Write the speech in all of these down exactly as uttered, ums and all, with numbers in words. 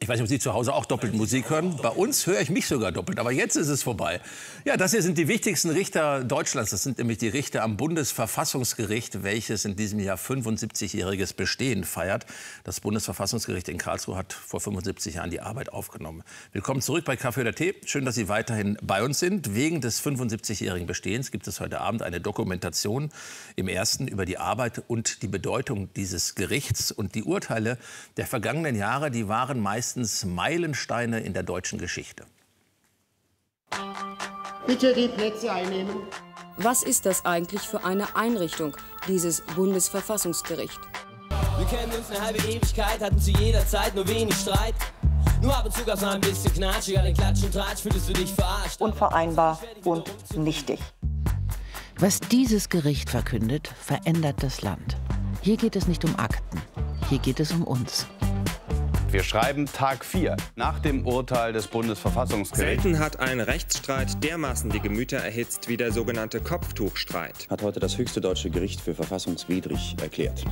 Ich weiß nicht, ob Sie zu Hause auch doppelt Musik hören. Bei uns höre ich mich sogar doppelt, aber jetzt ist es vorbei. Ja, das hier sind die wichtigsten Richter Deutschlands. Das sind nämlich die Richter am Bundesverfassungsgericht, welches in diesem Jahr fünfundsiebzigjähriges Bestehen feiert. Das Bundesverfassungsgericht in Karlsruhe hat vor fünfundsiebzig Jahren die Arbeit aufgenommen. Willkommen zurück bei Kaffee oder Tee. Schön, dass Sie weiterhin bei uns sind. Wegen des fünfundsiebzigjährigen Bestehens gibt es heute Abend eine Dokumentation im Ersten über die Arbeit und die Bedeutung dieses Gerichts. Und die Urteile der vergangenen Jahre, die waren meist Meilensteine in der deutschen Geschichte. Bitte die Plätze einnehmen. Was ist das eigentlich für eine Einrichtung, dieses Bundesverfassungsgericht? Wir kennen uns eine halbe Ewigkeit, hatten zu jeder Zeit nur wenig Streit. Nur ab und zu gab's mal ein bisschen Knatsch, an den Klatsch und Tratsch fühlst du dich verarscht. Unvereinbar und nichtig. Was dieses Gericht verkündet, verändert das Land. Hier geht es nicht um Akten, hier geht es um uns. Wir schreiben Tag vier nach dem Urteil des Bundesverfassungsgerichts. Selten hat ein Rechtsstreit dermaßen die Gemüter erhitzt wie der sogenannte Kopftuchstreit. Hat heute das höchste deutsche Gericht für verfassungswidrig erklärt.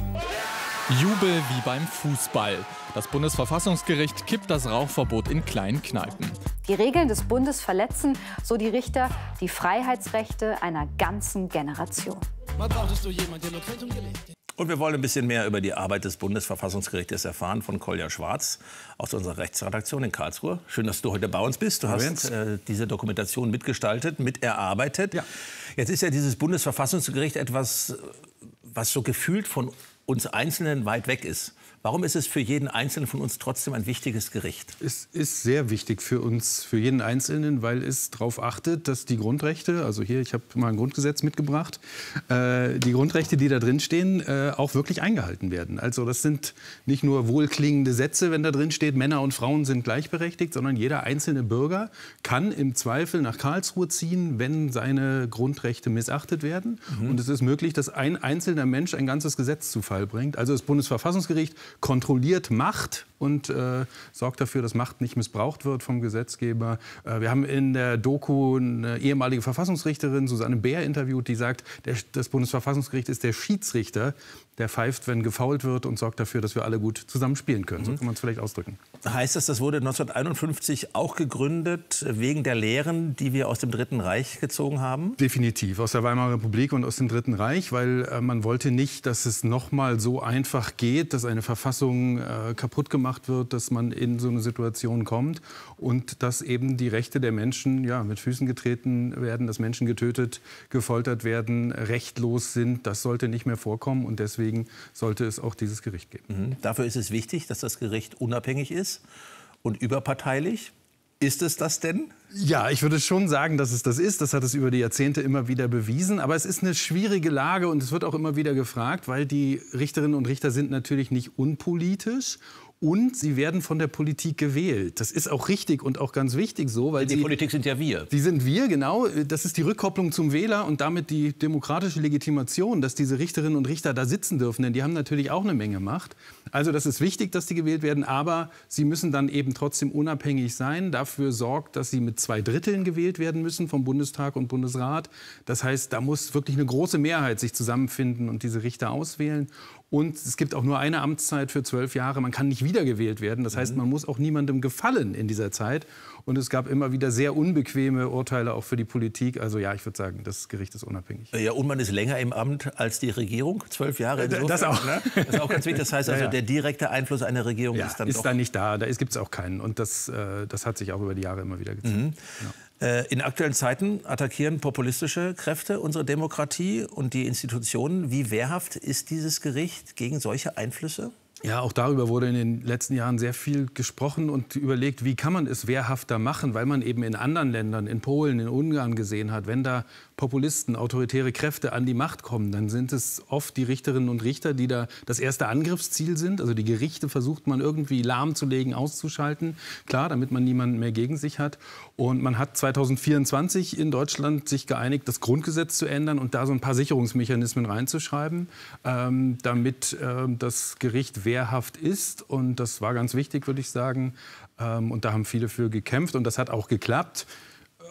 Jubel wie beim Fußball. Das Bundesverfassungsgericht kippt das Rauchverbot in kleinen Kneipen. Die Regeln des Bundes verletzen, so die Richter, die Freiheitsrechte einer ganzen Generation. Mal brauchtest du jemanden, der nur Quentum gelegt. Und wir wollen ein bisschen mehr über die Arbeit des Bundesverfassungsgerichtes erfahren von Kolja Schwarz aus unserer Rechtsredaktion in Karlsruhe. Schön, dass du heute bei uns bist. Du hast äh, diese Dokumentation mitgestaltet, miterarbeitet. Ja. Jetzt ist ja dieses Bundesverfassungsgericht etwas, was so gefühlt von uns Einzelnen weit weg ist. Warum ist es für jeden Einzelnen von uns trotzdem ein wichtiges Gericht? Es ist sehr wichtig für uns, für jeden Einzelnen, weil es darauf achtet, dass die Grundrechte, also hier, ich habe mal ein Grundgesetz mitgebracht, äh, die Grundrechte, die da drin stehen, äh, auch wirklich eingehalten werden. Also das sind nicht nur wohlklingende Sätze, wenn da drin steht, Männer und Frauen sind gleichberechtigt, sondern jeder einzelne Bürger kann im Zweifel nach Karlsruhe ziehen, wenn seine Grundrechte missachtet werden. Mhm. Und es ist möglich, dass ein einzelner Mensch ein ganzes Gesetz zu Fall bringt. Also das Bundesverfassungsgericht kontrolliert Macht und äh, sorgt dafür, dass Macht nicht missbraucht wird vom Gesetzgeber. Äh, wir haben in der Doku eine ehemalige Verfassungsrichterin, Susanne Bär, interviewt, die sagt, der, das Bundesverfassungsgericht ist der Schiedsrichter, der pfeift, wenn gefoult wird und sorgt dafür, dass wir alle gut zusammen spielen können. So kann man es vielleicht ausdrücken. Heißt das, das wurde neunzehnhunderteinundfünfzig auch gegründet wegen der Lehren, die wir aus dem Dritten Reich gezogen haben? Definitiv, aus der Weimarer Republik und aus dem Dritten Reich, weil äh, man wollte nicht, dass es noch mal so einfach geht, dass eine Verfassung äh, kaputt gemacht wird, dass man in so eine Situation kommt und dass eben die Rechte der Menschen ja, mit Füßen getreten werden, dass Menschen getötet, gefoltert werden, rechtlos sind. Das sollte nicht mehr vorkommen und deswegen sollte es auch dieses Gericht geben. Mhm. Dafür ist es wichtig, dass das Gericht unabhängig ist und überparteilich. Ist es das denn? Ja, ich würde schon sagen, dass es das ist. Das hat es über die Jahrzehnte immer wieder bewiesen. Aber es ist eine schwierige Lage und es wird auch immer wieder gefragt, weil die Richterinnen und Richter sind natürlich nicht unpolitisch. Und sie werden von der Politik gewählt. Das ist auch richtig und auch ganz wichtig so. Weil die sie, Politik sind ja wir. Die sind wir, genau. Das ist die Rückkopplung zum Wähler und damit die demokratische Legitimation, dass diese Richterinnen und Richter da sitzen dürfen. Denn die haben natürlich auch eine Menge Macht. Also das ist wichtig, dass die gewählt werden. Aber sie müssen dann eben trotzdem unabhängig sein. Dafür sorgt, dass sie mit zwei Dritteln gewählt werden müssen vom Bundestag und Bundesrat. Das heißt, da muss wirklich eine große Mehrheit sich zusammenfinden und diese Richter auswählen. Und es gibt auch nur eine Amtszeit für zwölf Jahre. Man kann nicht wiedergewählt werden. Das heißt, man muss auch niemandem gefallen in dieser Zeit. Und es gab immer wieder sehr unbequeme Urteile auch für die Politik. Also ja, ich würde sagen, das Gericht ist unabhängig. Ja, und man ist länger im Amt als die Regierung. Zwölf Jahre insofern, das auch. Ne? Das ist auch ganz wichtig. Das heißt also, der direkte Einfluss einer Regierung ja, ist dann ist doch... da nicht da. Da gibt es auch keinen. Und das, äh, das hat sich auch über die Jahre immer wieder gezeigt. Mhm. Genau. In aktuellen Zeiten attackieren populistische Kräfte unsere Demokratie und die Institutionen. Wie wehrhaft ist dieses Gericht gegen solche Einflüsse? Ja, auch darüber wurde in den letzten Jahren sehr viel gesprochen und überlegt, wie kann man es wehrhafter machen, weil man eben in anderen Ländern, in Polen, in Ungarn gesehen hat, wenn da Populisten, autoritäre Kräfte an die Macht kommen, dann sind es oft die Richterinnen und Richter, die da das erste Angriffsziel sind. Also die Gerichte versucht man irgendwie lahmzulegen, auszuschalten, klar, damit man niemanden mehr gegen sich hat. Und man hat zweitausendvierundzwanzig in Deutschland sich geeinigt, das Grundgesetz zu ändern und da so ein paar Sicherungsmechanismen reinzuschreiben, ähm, damit ähm, das Gericht wehrhaft ist. Und das war ganz wichtig, würde ich sagen. Ähm, und da haben viele für gekämpft und das hat auch geklappt.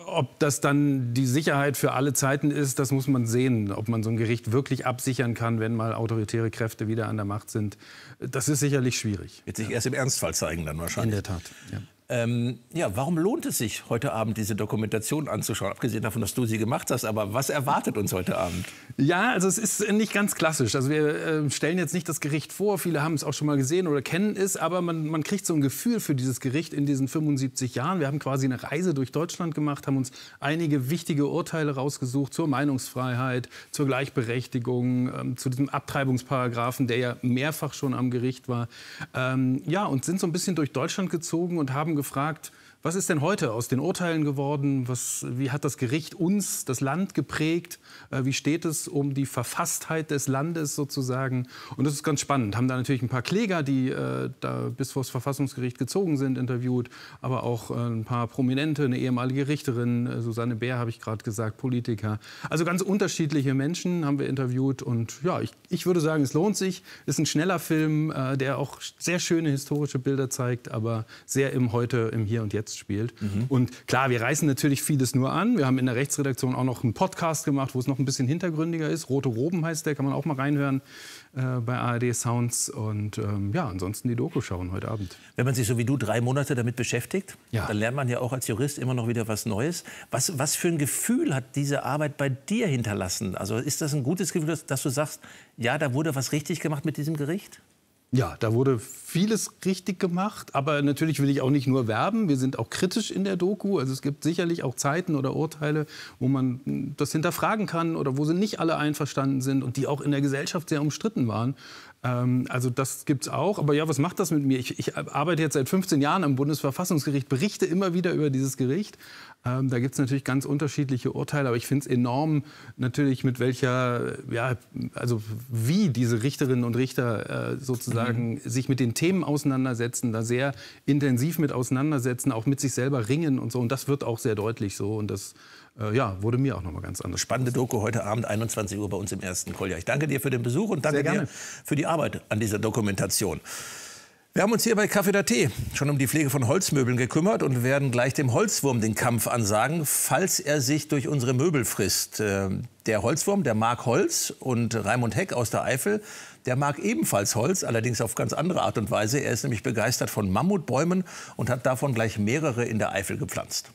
ob das dann die Sicherheit für alle Zeiten ist, das muss man sehen. Ob man so ein Gericht wirklich absichern kann, wenn mal autoritäre Kräfte wieder an der Macht sind, das ist sicherlich schwierig. Wird sich erst im Ernstfall zeigen dann wahrscheinlich. In der Tat, ja. Ähm, ja, warum lohnt es sich, heute Abend diese Dokumentation anzuschauen? Abgesehen davon, dass du sie gemacht hast, aber was erwartet uns heute Abend? Ja, also es ist nicht ganz klassisch. Also wir äh, stellen jetzt nicht das Gericht vor, viele haben es auch schon mal gesehen oder kennen es, aber man, man kriegt so ein Gefühl für dieses Gericht in diesen fünfundsiebzig Jahren. Wir haben quasi eine Reise durch Deutschland gemacht, haben uns einige wichtige Urteile rausgesucht zur Meinungsfreiheit, zur Gleichberechtigung, ähm, zu diesem Abtreibungsparagraphen, der ja mehrfach schon am Gericht war. Ähm, ja, und sind so ein bisschen durch Deutschland gezogen und haben gefragt, was ist denn heute aus den Urteilen geworden? Was, wie hat das Gericht uns, das Land geprägt? Äh, wie steht es um die Verfasstheit des Landes sozusagen? Und das ist ganz spannend. Haben da natürlich ein paar Kläger, die äh, da bis vor das Verfassungsgericht gezogen sind, interviewt. Aber auch äh, ein paar Prominente, eine ehemalige Richterin, äh, Susanne Bär habe ich gerade gesagt, Politiker. Also ganz unterschiedliche Menschen haben wir interviewt. Und ja, ich, ich würde sagen, es lohnt sich. Ist ein schneller Film, äh, der auch sehr schöne historische Bilder zeigt, aber sehr im Heute, im Hier und Jetzt spielt. Mhm. Und klar, wir reißen natürlich vieles nur an. Wir haben in der Rechtsredaktion auch noch einen Podcast gemacht, wo es noch ein bisschen hintergründiger ist. Rote Roben heißt der, kann man auch mal reinhören äh, bei A R D Sounds. Und ähm, ja, ansonsten die Doku schauen heute Abend. Wenn man sich so wie du drei Monate damit beschäftigt, ja. dann lernt man ja auch als Jurist immer noch wieder was Neues. Was, was für ein Gefühl hat diese Arbeit bei dir hinterlassen? Also ist das ein gutes Gefühl, dass, dass du sagst, ja, da wurde was richtig gemacht mit diesem Gericht? Ja, da wurde vieles richtig gemacht, aber natürlich will ich auch nicht nur werben. Wir sind auch kritisch in der Doku. Also es gibt sicherlich auch Zeiten oder Urteile, wo man das hinterfragen kann oder wo sie nicht alle einverstanden sind und die auch in der Gesellschaft sehr umstritten waren. Ähm, also das gibt's auch. Aber ja, was macht das mit mir? Ich, ich arbeite jetzt seit fünfzehn Jahren am Bundesverfassungsgericht, berichte immer wieder über dieses Gericht. Ähm, da gibt's natürlich ganz unterschiedliche Urteile, aber ich finde es enorm natürlich, mit welcher, ja, also wie diese Richterinnen und Richter äh, sozusagen mhm. sich mit den Themen auseinandersetzen, da sehr intensiv mit auseinandersetzen, auch mit sich selber ringen und so. Und das wird auch sehr deutlich so. Und das äh, ja, wurde mir auch noch mal ganz anders. Spannende Doku heute Abend, einundzwanzig Uhr bei uns im Ersten. Kolja, ich danke dir für den Besuch und danke dir für die Arbeit an dieser Dokumentation. Wir haben uns hier bei Kaffee oder Tee schon um die Pflege von Holzmöbeln gekümmert und werden gleich dem Holzwurm den Kampf ansagen, falls er sich durch unsere Möbel frisst. Der Holzwurm, der mag Holz, und Raimund Heck aus der Eifel, der mag ebenfalls Holz, allerdings auf ganz andere Art und Weise. Er ist nämlich begeistert von Mammutbäumen und hat davon gleich mehrere in der Eifel gepflanzt.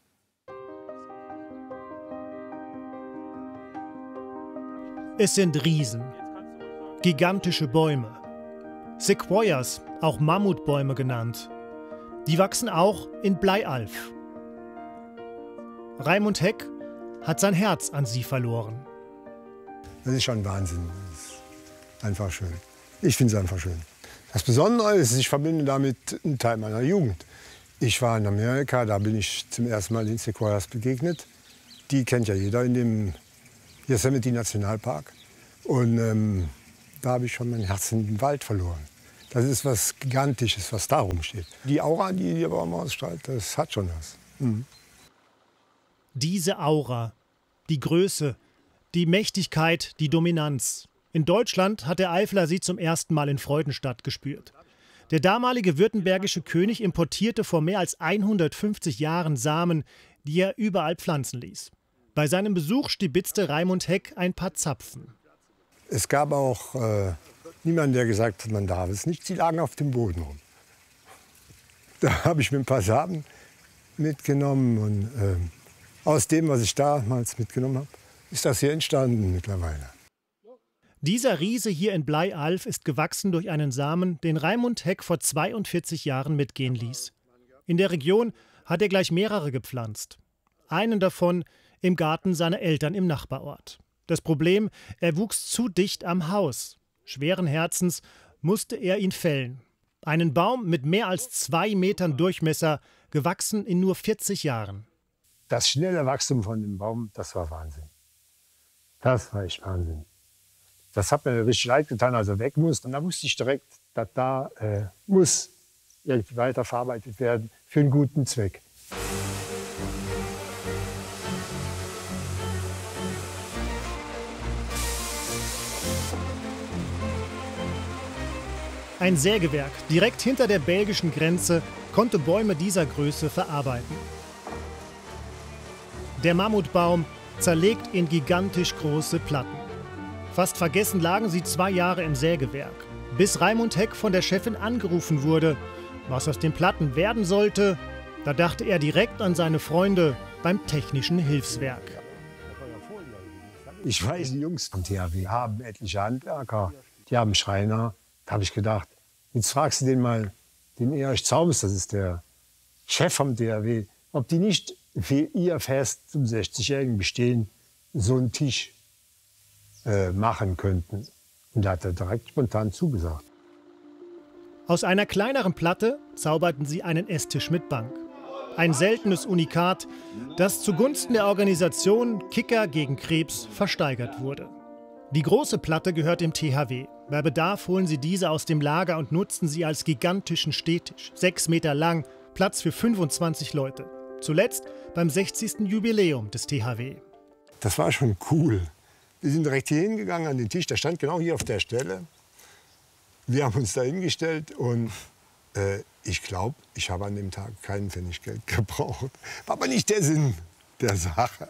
Es sind Riesen, gigantische Bäume. Sequoias, auch Mammutbäume genannt. Die wachsen auch in Bleialf. Raimund Heck hat sein Herz an sie verloren. Das ist schon Wahnsinn. Das ist einfach schön. Ich finde es einfach schön. Das Besondere ist, ich verbinde damit einen Teil meiner Jugend. Ich war in Amerika, da bin ich zum ersten Mal den Sequoias begegnet. Die kennt ja jeder in dem Yosemite Nationalpark. Und ähm, da habe ich schon mein Herz in den Wald verloren. Das ist was Gigantisches, was da rumsteht. Die Aura, die der Baum ausstrahlt, das hat schon was. Mhm. Diese Aura, die Größe, die Mächtigkeit, die Dominanz. In Deutschland hat der Eifler sie zum ersten Mal in Freudenstadt gespürt. Der damalige württembergische König importierte vor mehr als hundertfünfzig Jahren Samen, die er überall pflanzen ließ. Bei seinem Besuch stibitzte Raimund Heck ein paar Zapfen. Es gab auch äh, niemanden, der gesagt hat, man darf es nicht. Sie lagen auf dem Boden rum. Da habe ich mir ein paar Samen mitgenommen. Und äh, aus dem, was ich damals mitgenommen habe, ist das hier entstanden mittlerweile. Dieser Riese hier in Bleialf ist gewachsen durch einen Samen, den Raimund Heck vor zweiundvierzig Jahren mitgehen ließ. In der Region hat er gleich mehrere gepflanzt. Einen davon im Garten seiner Eltern im Nachbarort. Das Problem, er wuchs zu dicht am Haus. Schweren Herzens musste er ihn fällen. Einen Baum mit mehr als zwei Metern Durchmesser, gewachsen in nur vierzig Jahren. Das schnelle Wachstum von dem Baum, das war Wahnsinn. Das war echt Wahnsinn. Das hat mir richtig leid getan, als er weg musste. Und da wusste ich direkt, dass da äh, muss irgendwie weiterverarbeitet werden für einen guten Zweck. Ein Sägewerk direkt hinter der belgischen Grenze konnte Bäume dieser Größe verarbeiten. Der Mammutbaum zerlegt in gigantisch große Platten. Fast vergessen lagen sie zwei Jahre im Sägewerk, bis Raimund Heck von der Chefin angerufen wurde. Was aus den Platten werden sollte, da dachte er direkt an seine Freunde beim Technischen Hilfswerk. Ich weiß, die Jungs vom T H W haben etliche Handwerker, die haben Schreiner. Da habe ich gedacht, jetzt fragst du den mal, den Erich Zaums, das ist der Chef vom T H W, ob die nicht für ihr Fest zum sechzigjährigen Bestehen so einen Tisch äh, machen könnten. Und da hat er direkt spontan zugesagt. Aus einer kleineren Platte zauberten sie einen Esstisch mit Bank. Ein seltenes Unikat, das zugunsten der Organisation Kicker gegen Krebs versteigert wurde. Die große Platte gehört dem T H W. Bei Bedarf holen sie diese aus dem Lager und nutzen sie als gigantischen Stehtisch. Sechs Meter lang, Platz für fünfundzwanzig Leute. Zuletzt beim sechzigsten Jubiläum des T H W. Das war schon cool. Wir sind direkt hier hingegangen an den Tisch, der stand genau hier auf der Stelle. Wir haben uns da hingestellt und äh, ich glaube, ich habe an dem Tag keinen Pfennig Geld gebraucht. War aber nicht der Sinn der Sache.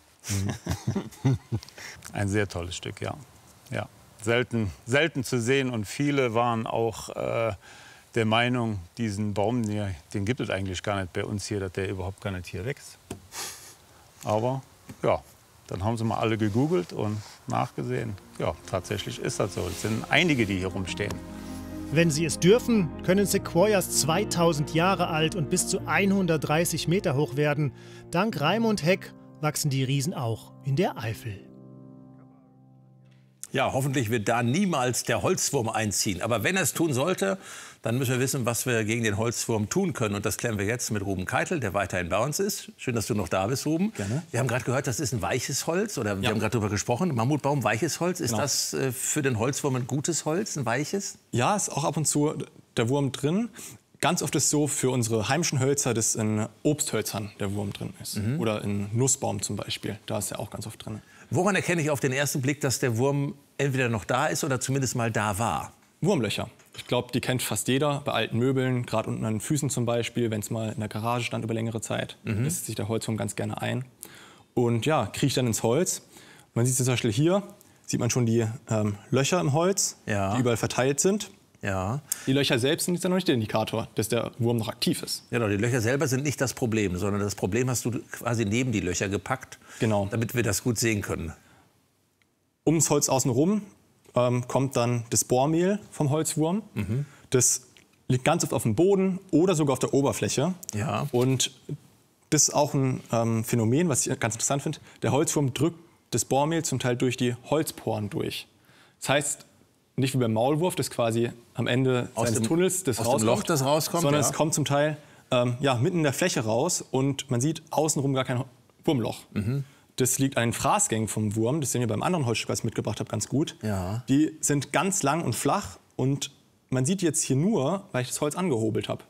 Ein sehr tolles Stück, ja. ja. Selten, selten zu sehen und viele waren auch äh, der Meinung, diesen Baum, den, den gibt es eigentlich gar nicht bei uns hier, dass der überhaupt gar nicht hier wächst. Aber ja, dann haben sie mal alle gegoogelt und nachgesehen. Ja, tatsächlich ist das so. Es sind einige, die hier rumstehen. Wenn sie es dürfen, können Sequoias zweitausend Jahre alt und bis zu hundertdreißig Meter hoch werden. Dank Raimund Heck wachsen die Riesen auch in der Eifel. Ja, hoffentlich wird da niemals der Holzwurm einziehen. Aber wenn er es tun sollte, dann müssen wir wissen, was wir gegen den Holzwurm tun können. Und das klären wir jetzt mit Ruben Keitel, der weiterhin bei uns ist. Schön, dass du noch da bist, Ruben. Gerne. Wir haben gerade gehört, das ist ein weiches Holz. Oder wir Ja. haben gerade darüber gesprochen. Mammutbaum, weiches Holz. Ist Genau. das äh, für den Holzwurm ein gutes Holz, ein weiches? Ja, ist auch ab und zu der Wurm drin. Ganz oft ist es so für unsere heimischen Hölzer, dass in Obsthölzern der Wurm drin ist. Mhm. Oder in Nussbaum zum Beispiel. Da ist er auch ganz oft drin. Woran erkenne ich auf den ersten Blick, dass der Wurm entweder noch da ist oder zumindest mal da war? Wurmlöcher. Ich glaube, die kennt fast jeder. Bei alten Möbeln, gerade unten an den Füßen zum Beispiel, wenn es mal in der Garage stand über längere Zeit, Mhm. lässt sich der Holzwurm ganz gerne ein. Und ja, kriecht dann ins Holz. Man sieht zum Beispiel hier, sieht man schon die ähm, Löcher im Holz, Ja. die überall verteilt sind. Ja. Die Löcher selbst sind jetzt ja noch nicht der Indikator, dass der Wurm noch aktiv ist. Genau, die Löcher selber sind nicht das Problem, sondern das Problem hast du quasi neben die Löcher gepackt, Genau. damit wir das gut sehen können. Ums Holz außenrum ähm, kommt dann das Bohrmehl vom Holzwurm. Mhm. Das liegt ganz oft auf dem Boden oder sogar auf der Oberfläche. Ja. Und das ist auch ein ähm, Phänomen, was ich ganz interessant finde. Der Holzwurm drückt das Bohrmehl zum Teil durch die Holzporen durch. Das heißt, nicht wie beim Maulwurf, das quasi am Ende Aus seines dem- Tunnels das aus dem rauskommt, Loch, das rauskommt, sondern ja. es kommt zum Teil ähm, ja, mitten in der Fläche raus und man sieht außenrum gar kein Wurmloch. Mhm. Das liegt an den Fraßgängen vom Wurm. Das sehen wir beim anderen Holzstück, was ich mitgebracht habe, ganz gut. Ja. Die sind ganz lang und flach und man sieht jetzt hier nur, weil ich das Holz angehobelt habe.